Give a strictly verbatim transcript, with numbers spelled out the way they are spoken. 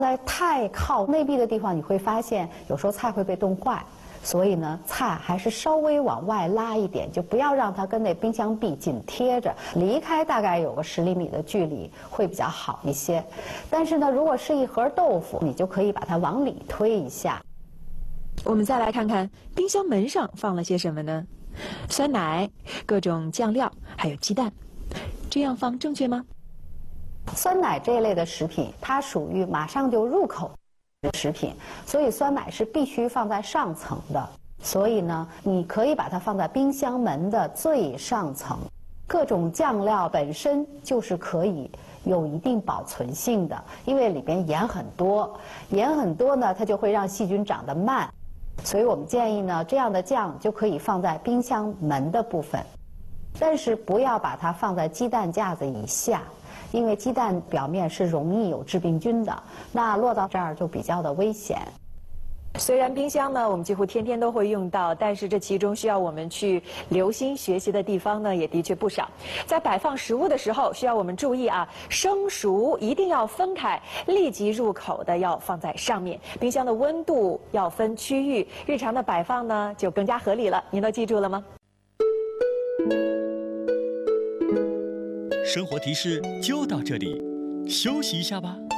在太靠内壁的地方，你会发现有时候菜会被冻坏。所以呢，菜还是稍微往外拉一点，就不要让它跟那冰箱壁紧贴着，离开大概有个十厘米的距离会比较好一些。但是呢，如果是一盒豆腐，你就可以把它往里推一下。 我们再来看看冰箱门上放了些什么呢？酸奶、各种酱料，还有鸡蛋。这样放正确吗？ 酸奶这一类的食品，它属于马上就入口的食品，所以酸奶是必须放在上层的。所以呢，你可以把它放在冰箱门的最上层。各种酱料本身就是可以有一定保存性的，因为里边盐很多，盐很多呢，它就会让细菌长得慢。所以我们建议呢，这样的酱就可以放在冰箱门的部分，但是不要把它放在鸡蛋架子以下。因为鸡蛋表面是容易有致病菌的，那落到这儿就比较的危险。 虽然冰箱呢，我们几乎天天都会用到，但是这其中需要我们去留心学习的地方呢，也的确不少。在摆放食物的时候，需要我们注意啊，生熟一定要分开，立即入口的要放在上面。冰箱的温度要分区域，日常的摆放呢就更加合理了。您都记住了吗？ 生活提示就到这里，休息一下吧。